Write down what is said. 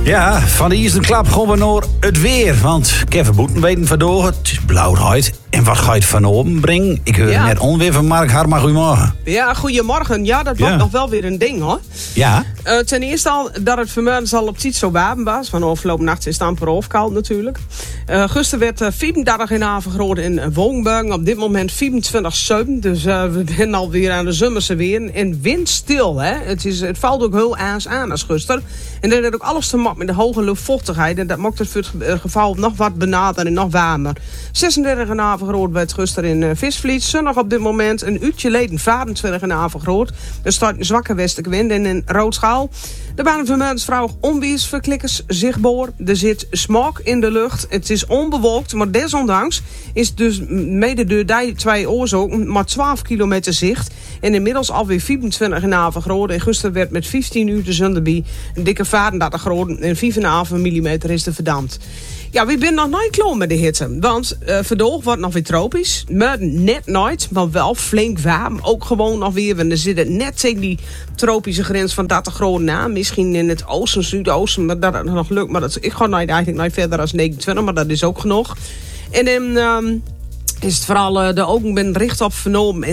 Ja, van de eerste klap gaan we naar het weer. Want Kevin Boeten weten vandaag, het is blauwheid. En wat ga je het van open brengen? Ik hoor net onweer van Mark Harma. Goedemorgen. Ja, goedemorgen. Ja, dat wordt nog wel weer een ding, hoor. Ja. Ten eerste al dat het vanmorgen al op tijd zo warm was. Van afgelopen nacht is het amper overkoud natuurlijk. Gisteren werd 34 in Avergroot in Woonberg. Op dit moment 24,7. Dus we zijn alweer aan de zomerse weer. En windstil, hè. Het valt ook heel aan als gisteren. En dat heeft ook alles te maken met de hoge luchtvochtigheid. En dat maakt het voor het geval nog wat benader en nog warmer. 36 in Avergroot werd gisteren in Visvliet. Zonnig op dit moment. Een uurtje geleden 24 in Avergroot. Er staat een zwakke westelijke wind en een Roodschaal. De baan van vrouw onweersverklikkers zichtbaar. Er zit smog in de lucht. Het is onbewolkt, maar desondanks is dus mede door die twee oorzaken maar 12 kilometer zicht. En inmiddels alweer 24 in Avergroot. En gisteren werd met 15 uur de Zunderby een dikke 34 graden en 5,5 millimeter is er verdampt. Ja, we zijn nog nooit klaar met de hitte. Want vandaag wordt nog weer tropisch. Maar net nooit, maar wel flink warm. Ook gewoon nog weer, want er zitten net tegen die tropische grens van 30 graden aan. Misschien in het oosten, zuidoosten, maar dat het nog lukt. Maar ik ga eigenlijk nooit verder dan 29, maar dat is ook genoeg. En dan is het vooral de ogen ben richt op vernomen